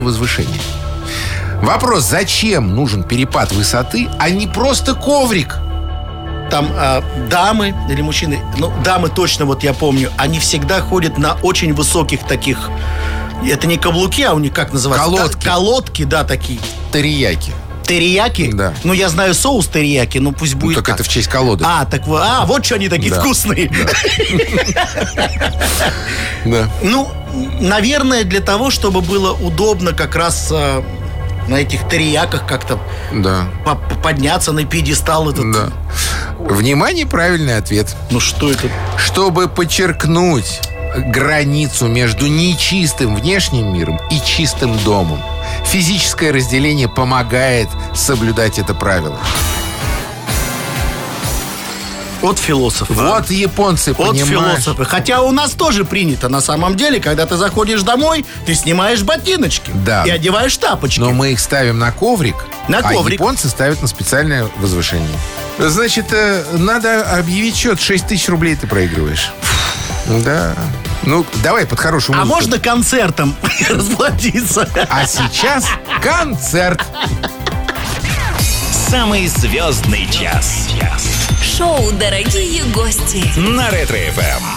возвышение. Вопрос, зачем нужен перепад высоты, а не просто коврик? Там дамы или мужчины, дамы точно, вот я помню, они всегда ходят на очень высоких таких, это не каблуки, а у них как называется? Колодки. Колодки, да, такие. Терияки. Терияки? Да. Я знаю соус терияки, пусть будет так так. это в честь колоды. Вот что они такие вкусные. Да. Наверное, для того, чтобы было удобно как раз на этих терияках как-то подняться на пьедестал этот. Да. Внимание, правильный ответ. Что это? Чтобы подчеркнуть границу между нечистым внешним миром и чистым домом. Физическое разделение помогает соблюдать это правило. Вот философы. Вот японцы, понимаешь. Философы. Хотя у нас тоже принято, на самом деле, когда ты заходишь домой, ты снимаешь ботиночки и одеваешь тапочки. Но мы их ставим на коврик, а японцы ставят на специальное возвышение. Значит, надо объявить счет. 6 тысяч рублей ты проигрываешь. Да. Давай под хорошую музыку. А можно концертом расплатиться? А сейчас концерт. Самый звездный час. Шоу «Дорогие гости» На Ретро-ФМ.